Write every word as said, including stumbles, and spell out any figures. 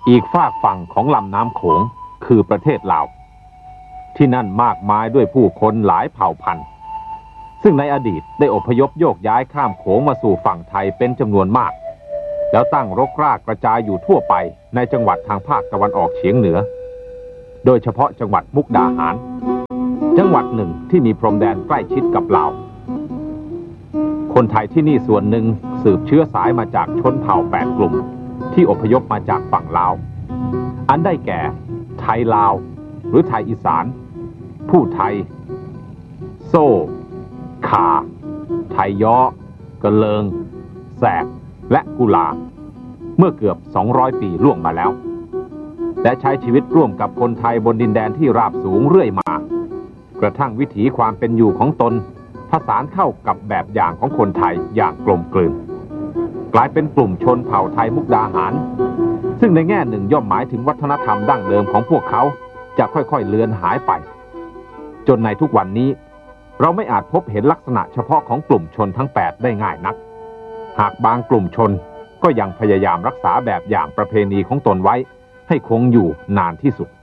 อีกฝากฝั่งของลำน้ำโขงคือประเทศลาวที่นั่นมากมายด้วยผู้คนหลายเผ่าพันธุ์ซึ่งในอดีตได้อพยพโยกย้ายข้ามโขงมาสู่ฝั่งไทยเป็นจำนวนมากแล้วตั้งรกรากกระจายอยู่ทั่วไปในจังหวัดทางภาคตะวันออกเฉียงเหนือโดยเฉพาะจังหวัดมุกดาหารจังหวัดหนึ่งที่มีพรมแดนใกล้ชิดกับลาวคนไทยที่นี่ส่วนหนึ่งสืบเชื้อสายมาจากชนเผ่าแปดกลุ่มที่อพยพมาจากฝั่งลาวอันได้แก่ไทยลาวหรือไทยอีสานผู้ไทยโซ่ขาไทยย้อกระเลิงแสกและกุลาเมื่อเกือบสองร้อยปีล่วงมาแล้วและใช้ชีวิตร่วมกับคนไทยบนดินแดนที่ราบสูงเรื่อยมากระทั่งวิถีความเป็นอยู่ของตนผสานเข้ากับแบบอย่างของคนไทยอย่างกลมกลืนกลายเป็นกลุ่มชนเผ่าไทยมุกดาหารซึ่งในแง่หนึ่งย่อมหมายถึงวัฒนธรรมดั้งเดิมของพวกเขาจะค่อยๆเลือนหายไปจนในทุกวันนี้เราไม่อาจพบเห็นลักษณะเฉพาะของกลุ่มชนทั้งแปดได้ง่ายนักหากบางกลุ่มชนก็ยังพยายามรักษาแบบอย่างประเพณีของตนไว้ให้คงอยู่นานที่สุด